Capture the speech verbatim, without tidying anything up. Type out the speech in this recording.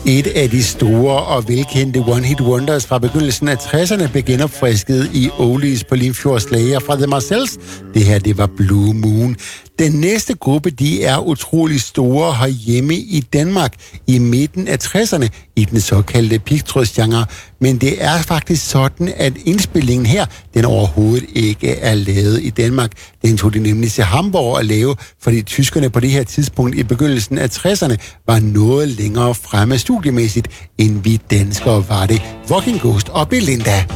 Et af de store og velkendte one-hit wonders fra begyndelsen af tresserne blev genopfrisket i Oldies på Limfjords Slager fra The Marcells. Det her, det var Blue Moon. Den næste gruppe, de er utrolig store herhjemme i Danmark i midten af tresserne i den såkaldte pigtrådsgenre. Men det er faktisk sådan, at indspillingen her, den overhovedet ikke er lavet i Danmark. Den tog de nemlig til Hamburg at lave, fordi tyskerne på det her tidspunkt i begyndelsen af tresserne var noget længere fremme studiemæssigt, end vi danskere var det. Walking Ghost og Belinda.